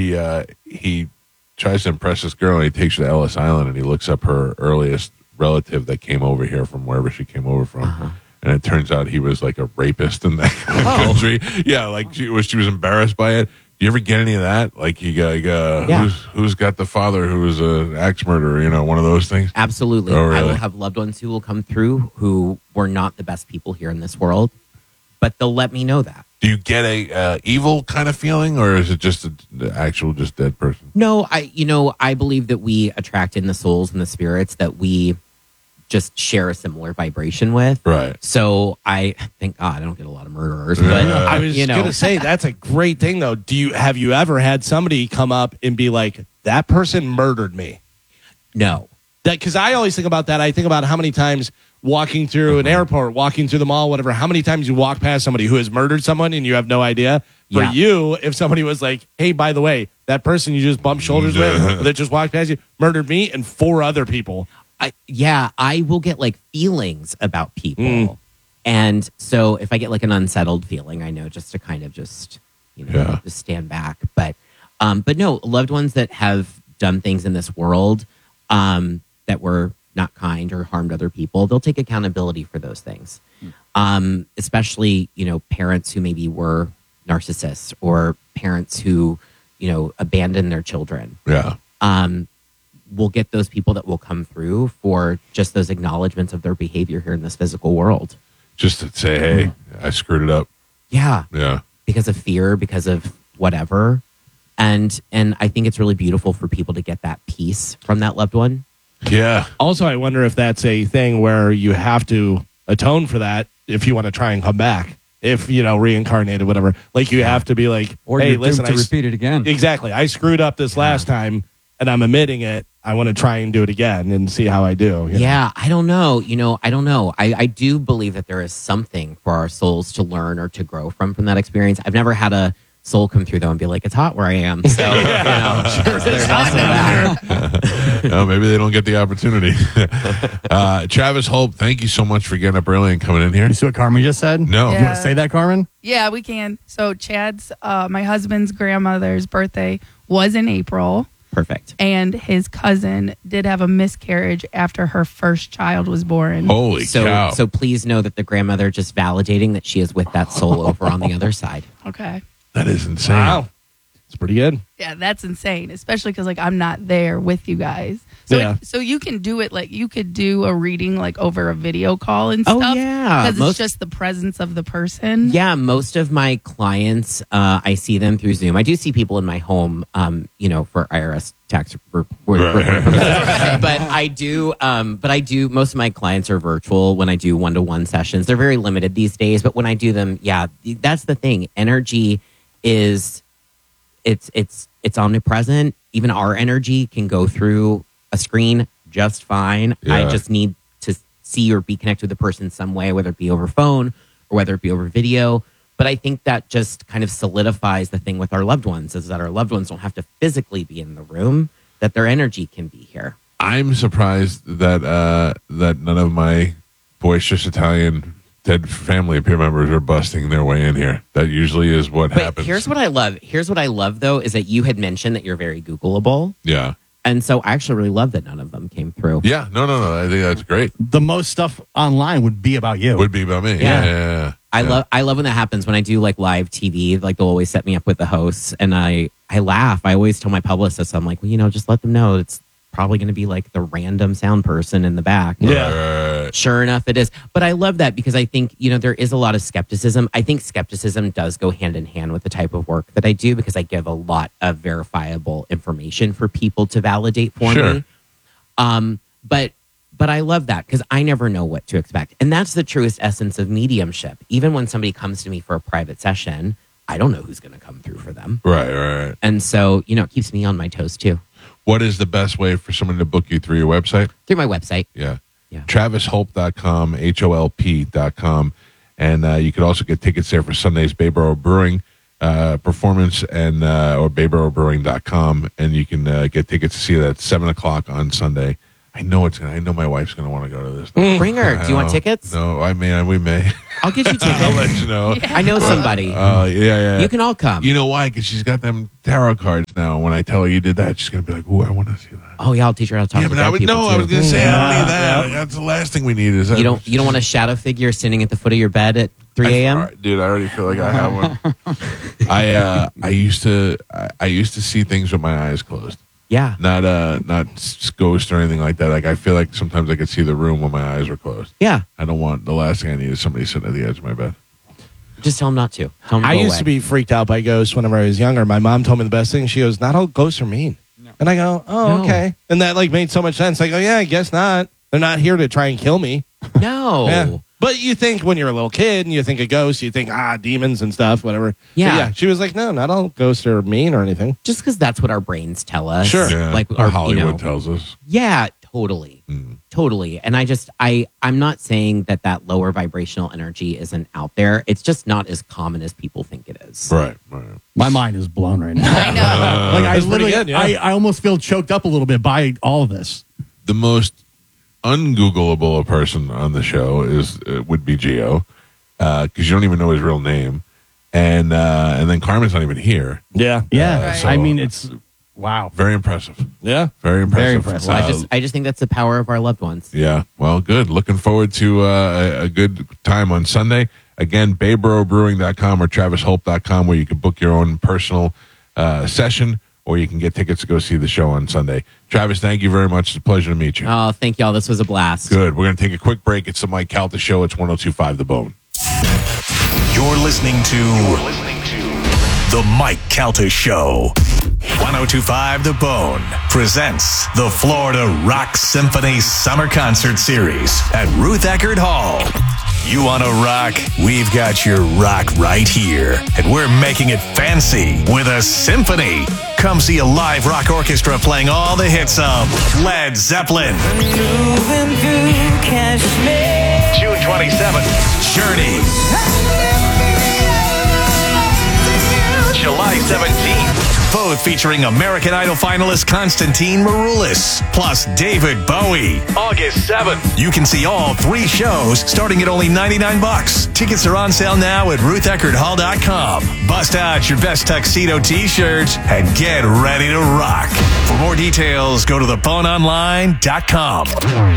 he tries to impress this girl, and he takes her to Ellis Island, and he looks up her earliest relative that came over here from wherever she came over from. And it turns out he was like a rapist in that country. Yeah, like she was embarrassed by it. Do you ever get any of that? Like who's got the father who was an axe murderer? One of those things. Absolutely. Oh, really? I will have loved ones who will come through who were not the best people here in this world, but they'll let me know that. Do you get a evil kind of feeling, or is it just an actual just dead person? No, I believe that we attract in the souls and the spirits that we just share a similar vibration with. Right. So I thank God I don't get a lot of murderers, but I was going to say that's a great thing though. Have you ever had somebody come up and be like, that person murdered me? No. Because I always think about that. I think about how many times walking through an airport, walking through the mall, whatever, how many times you walk past somebody who has murdered someone and you have no idea. For you, if somebody was like, hey, by the way, that person you just bumped shoulders with that just walked past you murdered me and 4 other people. I will get like feelings about people. And so if I get like an unsettled feeling, I know just to kind of just stand back. But no, loved ones that have done things in this world that were not kind or harmed other people, they'll take accountability for those things. Especially, parents who maybe were narcissists or parents who, abandoned their children. Yeah. We'll get those people that will come through for just those acknowledgments of their behavior here in this physical world. Just to say, hey, I screwed it up. Yeah. Yeah. Because of fear, because of whatever. And I think it's really beautiful for people to get that peace from that loved one. Yeah. Also, I wonder if that's a thing where you have to atone for that if you want to try and come back. If, reincarnated, whatever. Like, you have to be like, or hey, you're listen, doomed to repeat it again. Exactly. I screwed up this last time, and I'm admitting it. I want to try and do it again and see how I do. Yeah, I don't know. I don't know. I do believe that there is something for our souls to learn or to grow from that experience. I've never had a soul come through, though, and be like, it's hot where I am. So, there's also that. Maybe they don't get the opportunity. Travis Hope, thank you so much for getting up early and coming in here. You see what Carmen just said? No. You want to say that, Carmen? Yeah, we can. So Chad's, my husband's grandmother's birthday was in April. Perfect. And his cousin did have a miscarriage after her first child was born. Holy cow. So please know that the grandmother just validating that she is with that soul over on the other side. Okay. That is insane. Wow. It's pretty good. Yeah, that's insane, especially because I'm not there with you guys. So so you can do it you could do a reading over a video call and stuff. Oh yeah, because it's just the presence of the person. Yeah, most of my clients, I see them through Zoom. I do see people in my home, for IRS tax but I do. Most of my clients are virtual. When I do 1-to-1 sessions, they're very limited these days. But when I do them, that's the thing. Energy is. It's omnipresent. Even our energy can go through a screen just fine. Yeah. I just need to see or be connected with the person some way, whether it be over phone or whether it be over video. But I think that just kind of solidifies the thing with our loved ones, is that our loved ones don't have to physically be in the room, that their energy can be here. I'm surprised that that none of my boisterous Italian dead family members are busting their way in here. That usually is what happens. Here's what I love, though, is that you had mentioned that you're very Googleable. Yeah. And so I actually really love that none of them came through. Yeah. No. I think that's great. The most stuff online would be about you. Would be about me. Yeah. I love when that happens. When I do live TV, they'll always set me up with the hosts, and I laugh. I always tell my publicist, I'm like, well, just let them know it's probably going to be the random sound person in the back. Yeah. Sure enough, it is. But I love that because I think, there is a lot of skepticism. I think skepticism does go hand in hand with the type of work that I do, because I give a lot of verifiable information for people to validate for me. But I love that because I never know what to expect. And that's the truest essence of mediumship. Even when somebody comes to me for a private session, I don't know who's going to come through for them. Right. And so, it keeps me on my toes too. What is the best way for someone to book you through your website? Through my website. Yeah. Yeah. TravisHolp.com, HOLP.com. And you could also get tickets there for Sunday's Bayboro Brewing performance and or BayboroBrewing.com. And you can get tickets to see that at 7 o'clock on Sunday. I know my wife's going to want to go to this. Bring her. Do you want tickets? No, we may. I'll get you tickets. I'll let you know. I know somebody. Yeah. You can all come. You know why? Because she's got them tarot cards now. When I tell her you did that, she's going to be like, "Ooh, I want to see that." Oh yeah, I'll teach her how to talk Yeah, to but I dead was people, too. going to say, I don't need that. That's the last thing we need. Is that You don't want a shadow figure sitting at the foot of your bed at 3 a.m.? Dude, I already feel like I have one. I used to see things with my eyes closed. Yeah. Not ghost or anything like that. Like I feel like sometimes I could see the room when my eyes were closed. Yeah. I don't want, the last thing I need is somebody sitting at the edge of my bed. Just tell them not to. Tell them I to go used away. to be freaked out by ghosts whenever I was younger. My mom told me the best thing. She goes, "Not all ghosts are mean." And I go, "Oh, No. okay." And that like made so much sense. I go, "Yeah, I guess not. They're not here to try and kill me." No. Yeah. But you think when you're a little kid and you think of ghosts, you think, demons and stuff, whatever. Yeah. But yeah. She was like, "No, not all ghosts are mean or anything." Just because that's what our brains tell us. Sure. Yeah. Like or our Hollywood tells us. Yeah, totally. Totally. And I'm not saying that lower vibrational energy isn't out there. It's just not as common as people think it is. Right. My mind is blown right now. I know. Like I That's pretty literally, good, yeah. I almost feel choked up a little bit by all of this. The most ungoogleable person on the show would be Gio, because you don't even know his real name, and then Carmen's not even here. Yeah. Yeah, so- I mean it's wow. Very impressive. Yeah. Very impressive. Very impressive. Well, I just think that's the power of our loved ones. Yeah. Well, good. Looking forward to a good time on Sunday. Again, BayboroBrewing.com or TravisHolp.com, where you can book your own personal session, or you can get tickets to go see the show on Sunday. Travis, thank you very much. It's a pleasure to meet you. Oh, thank y'all. This was a blast. Good. We're going to take a quick break. It's the Mike Calta Show. It's 102.5 The Bone. You're listening to The Mike Calta Show. 102.5 The Bone presents the Florida Rock Symphony Summer Concert Series at Ruth Eckerd Hall. You want to rock? We've got your rock right here. And we're making it fancy with a symphony. Come see a live rock orchestra playing all the hits of Led Zeppelin. June 27th, Journey. July 17th, both featuring American Idol finalist Konstantin Maroulis, plus David Bowie. August 7th, you can see all 3 shows starting at only $99. Tickets are on sale now at RuthEckerdHall.com. Bust out your best tuxedo t-shirts and get ready to rock. For more details, go to theboneonline.com.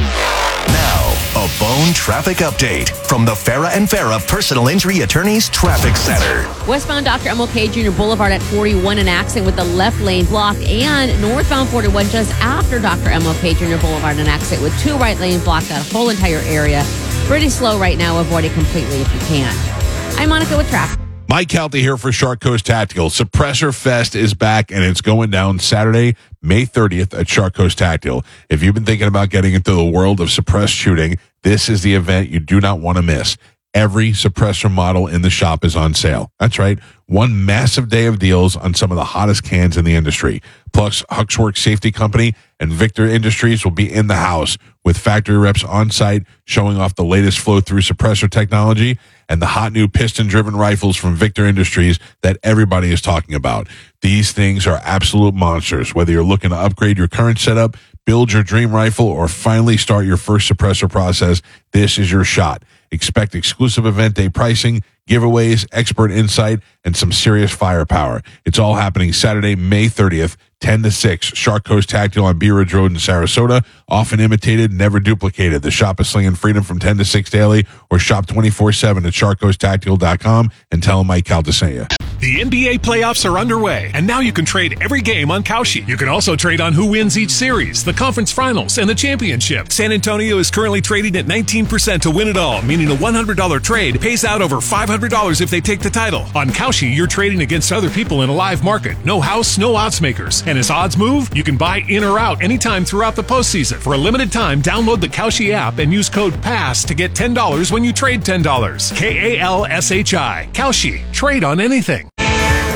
Now, a Bone traffic update from the Farah and Farah Personal Injury Attorneys Traffic Center. Westbound Dr. MLK Jr. Boulevard at 41, an accident with the left lane blocked, and northbound 41 just after Dr. MLK Jr. Boulevard, an accident with 2 right lanes blocked, that whole entire area. Pretty slow right now. Avoid it completely if you can. I'm Monica with traffic. Mike Calta here for Shark Coast Tactical. Suppressor Fest is back, and it's going down Saturday, May 30th at Shark Coast Tactical. If you've been thinking about getting into the world of suppressed shooting, this is the event you do not want to miss. Every suppressor model in the shop is on sale. That's right. One massive day of deals on some of the hottest cans in the industry. Plus, Huxworks Safety Company and Victor Industries will be in the house with factory reps on site showing off the latest flow-through suppressor technology and the hot new piston-driven rifles from Victor Industries that everybody is talking about. These things are absolute monsters. Whether you're looking to upgrade your current setup, build your dream rifle, or finally start your first suppressor process, this is your shot. Expect exclusive event day pricing, giveaways, expert insight, and some serious firepower. It's all happening Saturday, May 30th, 10 to 6, Shark Coast Tactical on Bee Ridge Road in Sarasota. Often imitated, never duplicated. The shop is slinging freedom from 10 to 6 daily, or shop 24/7 at sharkcoasttactical.com and tell them Mike Calta sent you. The NBA playoffs are underway, and now you can trade every game on Kalshi. You can also trade on who wins each series, the conference finals, and the championship. San Antonio is currently trading at 19% to win it all, meaning a $100 trade pays out over $500 if they take the title. On Kalshi, you're trading against other people in a live market. No house, no odds makers. And as odds move, you can buy in or out anytime throughout the postseason. For a limited time, download the Kalshi app and use code PASS to get $10 when you trade $10. KALSHI. Kalshi. Trade on anything.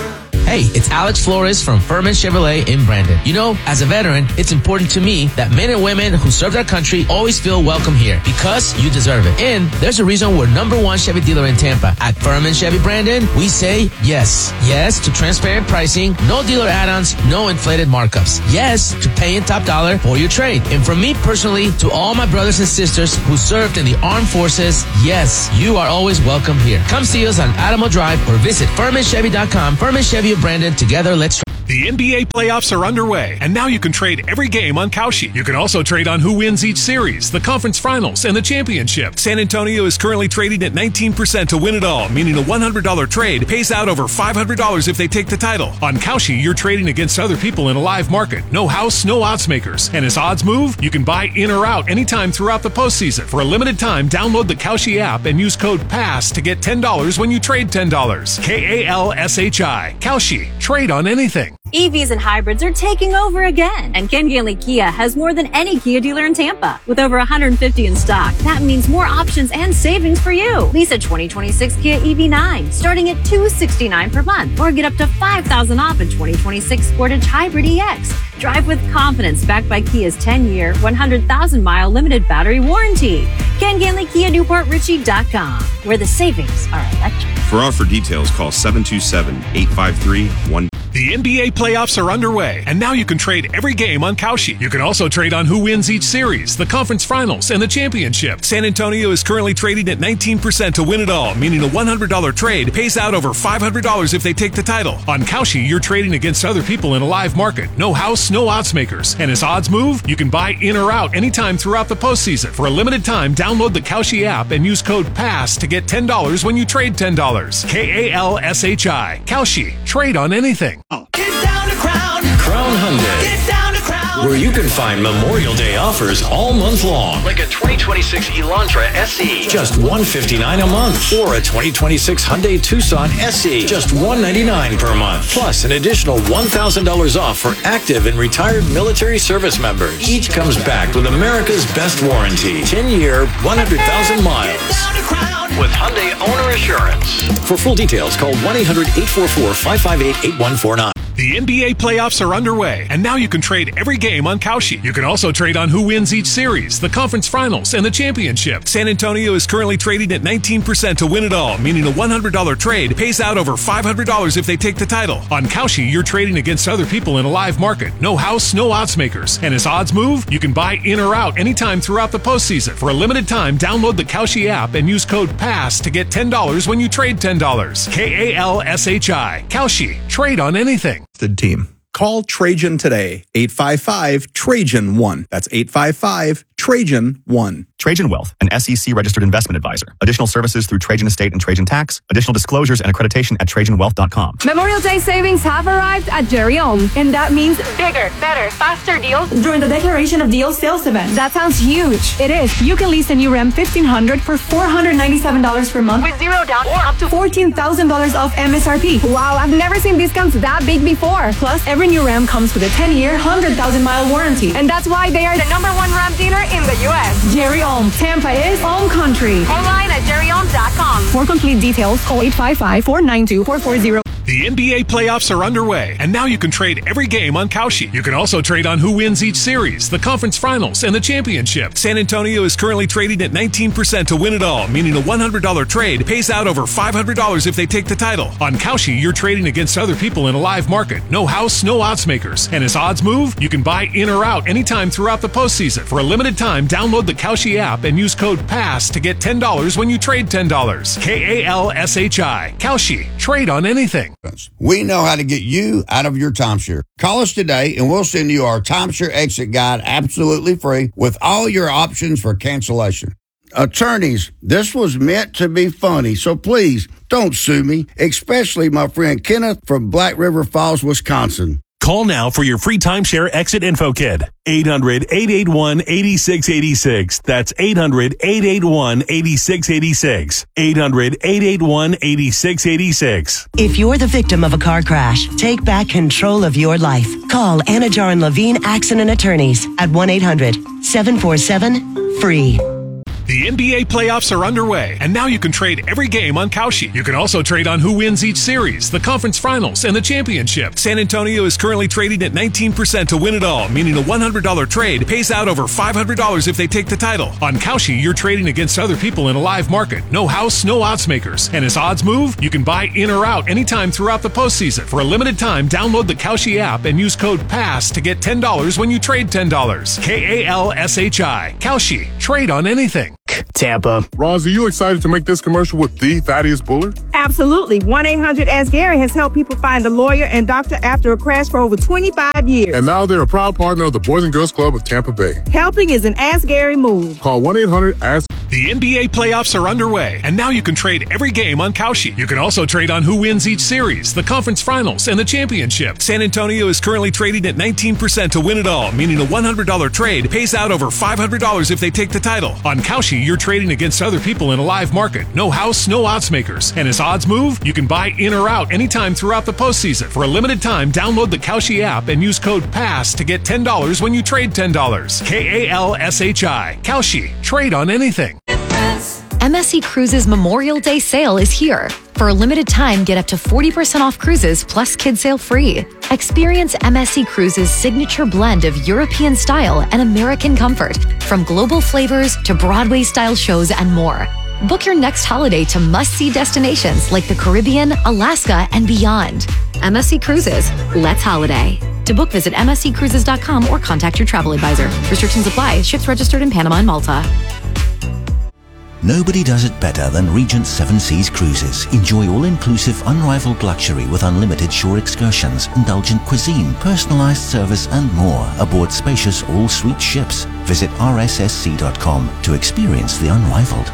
Hey, it's Alex Flores from Furman Chevrolet in Brandon. You know, as a veteran, it's important to me that men and women who serve their country always feel welcome here because you deserve it. And there's a reason we're #1 Chevy dealer in Tampa. At Furman Chevy Brandon, we say yes. Yes to transparent pricing, no dealer add-ons, no inflated markups. Yes to paying top dollar for your trade. And from me personally to all my brothers and sisters who served in the armed forces, yes, you are always welcome here. Come see us on Adamo Drive or visit FurmanChevy.com. Furman Chevy of Brandon. Together, let's... The NBA playoffs are underway, and now you can trade every game on Kalshi. You can also trade on who wins each series, the conference finals, and the championship. San Antonio is currently trading at 19% to win it all, meaning a $100 trade pays out over $500 if they take the title. On Kalshi, you're trading against other people in a live market. No house, no odds makers. And as odds move, you can buy in or out anytime throughout the postseason. For a limited time, download the Kalshi app and use code PASS to get $10 when you trade $10. KALSHI. Kalshi. Trade on anything. EVs and hybrids are taking over again, and Ken Ganley Kia has more than any Kia dealer in Tampa. With over 150 in stock, that means more options and savings for you. Lease a 2026 Kia EV9 starting at $269 per month, or get up to $5,000 off a 2026 Sportage Hybrid EX. Drive with confidence backed by Kia's 10-year, 100,000-mile limited battery warranty. Ken Ganley Kia NewportRichie.com, where the savings are electric. For offer details, call 727-853-1. The NBA playoffs are underway, and now you can trade every game on Kalshi. You can also trade on who wins each series, the conference finals, and the championship. San Antonio is currently trading at 19% to win it all, meaning a $100 trade pays out over $500 if they take the title. On Kalshi, you're trading against other people in a live market. No house, no odds makers. And as odds move, you can buy in or out anytime throughout the postseason. For a limited time, download the Kalshi app and use code PASS to get $10 when you trade $10. KALSHI. Kalshi. Trade on anything. Get down to Crown Hyundai. Get down to Crown. Where you can find Memorial Day offers all month long. Like a 2026 Elantra SE. Just $159 a month. Or a 2026 Hyundai Tucson SE. Just $199 per month. Plus an additional $1,000 off for active and retired military service members. Each comes backed with America's best warranty. 10-year, 100,000 miles. Get down to Crown. With Hyundai Owner Assurance. For full details, call 1-800-844-558-8149. The NBA playoffs are underway, and now you can trade every game on Kalshi. You can also trade on who wins each series, the conference finals, and the championship. San Antonio is currently trading at 19% to win it all, meaning a $100 trade pays out over $500 if they take the title. On Kalshi, you're trading against other people in a live market. No house, no odds makers. And as odds move, you can buy in or out anytime throughout the postseason. For a limited time, download the Kalshi app and use code PASS to get $10 when you trade $10. KALSHI. Kalshi. Trade on anything. Team. Call Trajan today, 855-TRAJAN-1. That's 855-TRAJAN-1. Trajan Wealth, an SEC-registered investment advisor. Additional services through Trajan Estate and Trajan Tax. Additional disclosures and accreditation at TrajanWealth.com. Memorial Day savings have arrived at Jerry Ohm, and that means bigger, better, faster deals during the Declaration of Deals sales event. That sounds huge. It is. You can lease a new Ram 1500 for $497 per month with zero down or up to $14,000 off MSRP. Wow, I've never seen discounts that big before. Plus, every new Ram comes with a 10-year, 100,000-mile warranty, and that's why they are the #1 Ram dealer in the U.S. Jerry Ohm. Tampa is home country. Online at jerryohm.com. For complete details, call 855-492-440. The NBA playoffs are underway, and now you can trade every game on Kalshi. You can also trade on who wins each series, the conference finals, and the championship. San Antonio is currently trading at 19% to win it all, meaning a $100 trade pays out over $500 if they take the title. On Kalshi, you're trading against other people in a live market. No house, no odds makers. And as odds move, you can buy in or out anytime throughout the postseason. For a limited time, download the Kalshi app and use code PASS to get $10 when you trade $10. KALSHI. Kalshi. Trade on anything. We know how to get you out of your timeshare. Call us today and we'll send you our timeshare exit guide absolutely free with all your options for cancellation. Attorneys, this was meant to be funny, so please don't sue me, especially my friend Kenneth from Black River Falls, Wisconsin. Call now for your free timeshare exit info kit. 800-881-8686. That's 800-881-8686. 800-881-8686. If you're the victim of a car crash, take back control of your life. Call Anajar and Levine Accident Attorneys at 1-800-747-FREE. The NBA playoffs are underway, and now you can trade every game on Kalshi. You can also trade on who wins each series, the conference finals, and the championship. San Antonio is currently trading at 19% to win it all, meaning a $100 trade pays out over $500 if they take the title. On Kalshi, you're trading against other people in a live market. No house, no odds makers. And as odds move, you can buy in or out anytime throughout the postseason. For a limited time, download the Kalshi app and use code PASS to get $10 when you trade $10. KALSHI. Kalshi. Trade on anything. Tampa. Roz, are you excited to make this commercial with the Thaddeus Bullard? Absolutely. 1-800-ASK-GARY has helped people find a lawyer and doctor after a crash for over 25 years. And now they're a proud partner of the Boys and Girls Club of Tampa Bay. Helping is an Ask Gary move. Call 1-800-ASK. The NBA playoffs are underway, and now you can trade every game on Kalshi. You can also trade on who wins each series, the conference finals, and the championship. San Antonio is currently trading at 19% to win it all, meaning a $100 trade pays out over $500 if they take the title. On Kalshi, you're trading against other people in a live market. No house, no odds makers. And as odds move, you can buy in or out anytime throughout the postseason. For a limited time, download the Kalshi app and use code PASS to get $10 when you trade $10. KALSHI. Kalshi. Trade on anything. MSC Cruises Memorial Day sale is here. For a limited time, get up to 40% off cruises plus kids sail free. Experience MSC Cruises' signature blend of European style and American comfort, from global flavors to Broadway-style shows and more. Book your next holiday to must-see destinations like the Caribbean, Alaska, and beyond. MSC Cruises. Let's holiday. To book, visit msccruises.com or contact your travel advisor. Restrictions apply. Ships registered in Panama and Malta. Nobody does it better than Regent Seven Seas Cruises. Enjoy all-inclusive, unrivaled luxury with unlimited shore excursions, indulgent cuisine, personalized service, and more aboard spacious all-suite ships. Visit rssc.com to experience the unrivaled.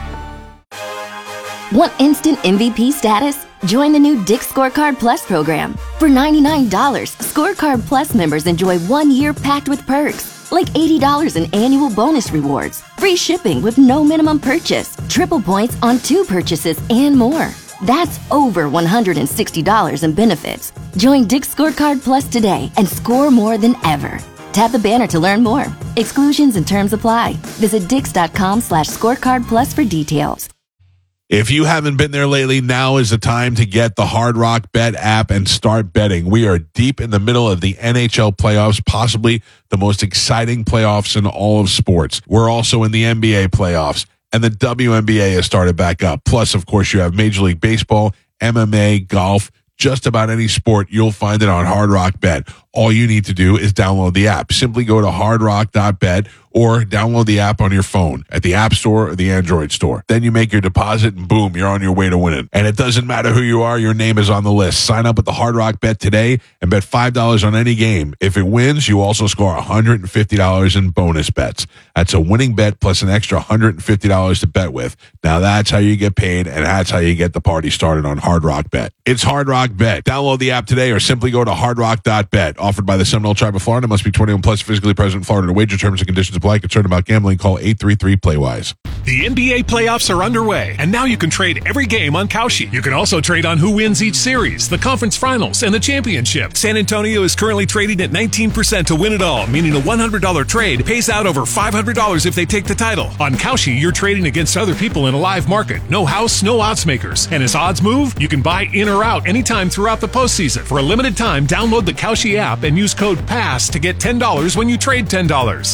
Want instant MVP status? Join the new Dick's Scorecard Plus program. For $99, Scorecard Plus members enjoy 1 year packed with perks, like $80 in annual bonus rewards, free shipping with no minimum purchase, triple points on 2 purchases, and more. That's over $160 in benefits. Join Dick's Scorecard Plus today and score more than ever. Tap the banner to learn more. Exclusions and terms apply. Visit dix.com/scorecardplus for details. If you haven't been there lately, now is the time to get the Hard Rock Bet app and start betting. We are deep in the middle of the NHL playoffs, possibly the most exciting playoffs in all of sports. We're also in the NBA playoffs, and the WNBA has started back up. Plus, of course, you have Major League Baseball, MMA, golf, just about any sport. You'll find it on Hard Rock Bet. All you need to do is download the app. Simply go to hardrock.bet or download the app on your phone at the App Store or the Android Store. Then you make your deposit and boom, you're on your way to winning. And it doesn't matter who you are, your name is on the list. Sign up with the Hard Rock Bet today and bet $5 on any game. If it wins, you also score $150 in bonus bets. That's a winning bet plus an extra $150 to bet with. Now that's how you get paid, and that's how you get the party started on Hard Rock Bet. It's Hard Rock Bet. Download the app today or simply go to hardrock.bet. Offered by the Seminole Tribe of Florida. Must be 21 plus, physically present in Florida. To wager, terms and conditions apply. Concerned about gambling? Call 833-PLAY-WISE. The NBA playoffs are underway, and now you can trade every game on Kalshi. You can also trade on who wins each series, the conference finals, and the championship. San Antonio is currently trading at 19% to win it all, meaning a $100 trade pays out over $500 if they take the title. On Kalshi, you're trading against other people in a live market. No house, no odds makers. And as odds move, you can buy in or out anytime throughout the postseason. For a limited time, download the Kalshi app and use code PASS to get $10 when you trade $10.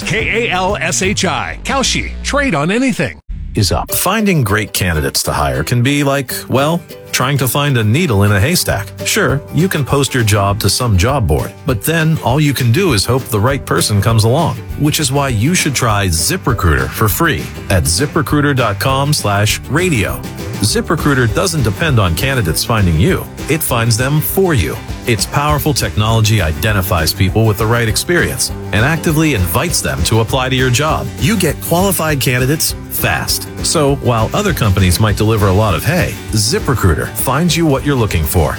KALSHI. Kalshi. Trade on anything. Is up. Finding great candidates to hire can be like, well, trying to find a needle in a haystack. Sure, you can post your job to some job board, but then all you can do is hope the right person comes along, which is why you should try ZipRecruiter for free at ZipRecruiter.com/radio. ZipRecruiter doesn't depend on candidates finding you. It finds them for you. Its powerful technology identifies people with the right experience and actively invites them to apply to your job. You get qualified candidates fast. So while other companies might deliver a lot of hay, ZipRecruiter finds you what you're looking for.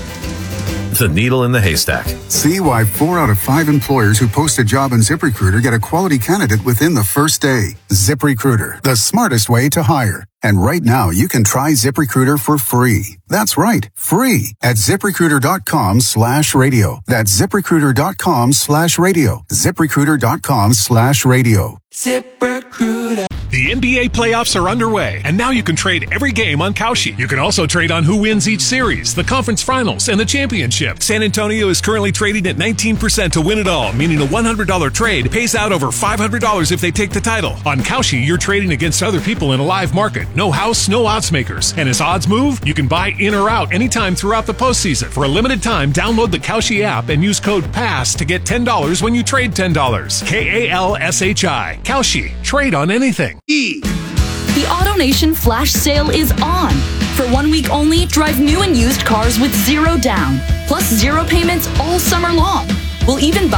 The needle in the haystack. See why 4 out of 5 employers who post a job on ZipRecruiter get a quality candidate within the first day. ZipRecruiter, the smartest way to hire. And right now, you can try ZipRecruiter for free. That's right, free at ZipRecruiter.com/radio. That's ZipRecruiter.com/radio. ZipRecruiter.com/radio. ZipRecruiter. The The NBA playoffs are underway, and now you can trade every game on Kalshi. You can also trade on who wins each series, the conference finals, and the championship. San Antonio is currently trading at 19% to win it all, meaning a $100 trade pays out over $500 if they take the title. On Kalshi, you're trading against other people in a live market. No house, no odds makers. And as odds move, you can buy in or out anytime throughout the postseason. For a limited time, download the Kalshi app and use code PASS to get $10 when you trade $10. KALSHI. Kalshi. Trade on anything. The AutoNation Flash Sale is on. For 1 week only, drive new and used cars with 0 down, plus 0 payments all summer long. We'll even buy